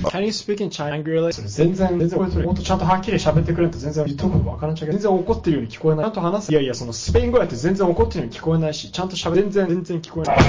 Can you speak in Chinese? それ全然これもっとちゃんとはっきり喋ってくれって全然言っとくことわからんちゃうけど、全然怒ってるように聞こえない。ちゃんと話す。いやいや、そのスペイン語やって全然怒ってるように聞こえないし、ちゃんと全然聞こえない。